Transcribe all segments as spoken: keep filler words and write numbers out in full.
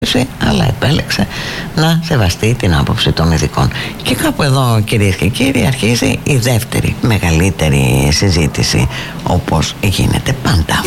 αλλά επέλεξε να σεβαστεί την άποψη των ειδικών. Και κάπου εδώ, κυρίες και κύριοι, αρχίζει η δεύτερη μεγαλύτερη συζήτηση, όπως γίνεται πάντα.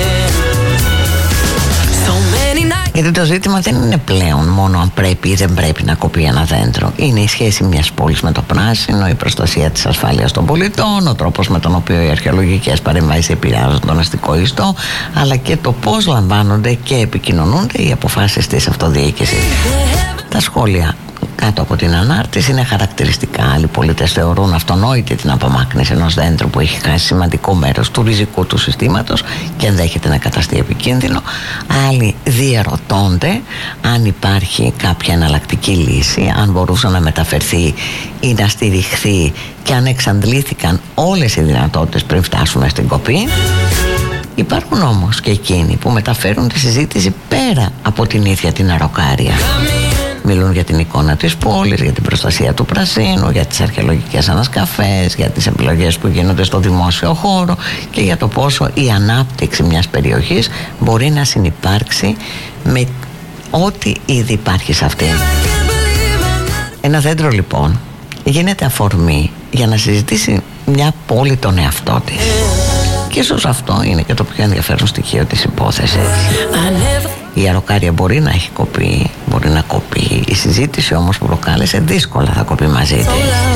Γιατί το ζήτημα δεν είναι πλέον μόνο αν πρέπει ή δεν πρέπει να κοπεί ένα δέντρο. Είναι η σχέση μιας πόλης με το πράσινο, η προστασία της ασφάλειας των πολιτών, ο τρόπος με τον οποίο οι αρχαιολογικές παρεμβάσεις επηρεάζουν τον αστικό ιστό, αλλά και το πώς λαμβάνονται και επικοινωνούνται οι αποφάσεις της αυτοδιοίκησης. Τα σχόλια κάτω από την ανάρτηση είναι χαρακτηριστικά. Άλλοι πολίτες θεωρούν αυτονόητη την απομάκρυνση ενός δέντρου που έχει χάσει σημαντικό μέρος του ριζικού του συστήματος και ενδέχεται να καταστεί επικίνδυνο. Άλλοι διαρωτώνται αν υπάρχει κάποια εναλλακτική λύση, αν μπορούσε να μεταφερθεί ή να στηριχθεί και αν εξαντλήθηκαν όλες οι δυνατότητες πριν φτάσουμε στην κοπή. Υπάρχουν όμως και εκείνοι που μεταφέρουν τη συζήτηση πέρα από την ίδια την αρροκάρια. Μιλούν για την εικόνα της πόλης, για την προστασία του πρασίνου, για τις αρχαιολογικές ανασκαφές, για τις επιλογές που γίνονται στο δημόσιο χώρο και για το πόσο η ανάπτυξη μιας περιοχής μπορεί να συνυπάρξει με ό,τι ήδη υπάρχει σε αυτή. Ένα δέντρο λοιπόν γίνεται αφορμή για να συζητήσει μια πόλη τον εαυτό της. Και ίσως αυτό είναι και το πιο ενδιαφέρον στοιχείο της υπόθεσης. Η αρροκάρια μπορεί να έχει κοπεί, μπορεί να κοπεί. Η συζήτηση όμως που προκάλεσε δύσκολα θα κοπεί μαζί της.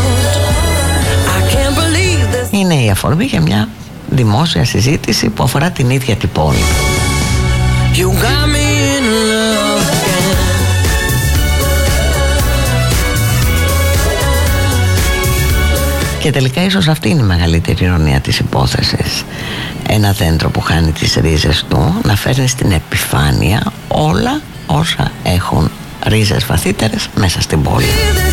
Είναι η αφορμή για μια δημόσια συζήτηση που αφορά την ίδια την πόλη. Και τελικά ίσως αυτή είναι η μεγαλύτερη ειρωνία της υπόθεσης. Ένα δέντρο που χάνει τις ρίζες του να φέρνει στην επιφάνεια όλα όσα έχουν ρίζες βαθύτερες μέσα στην πόλη.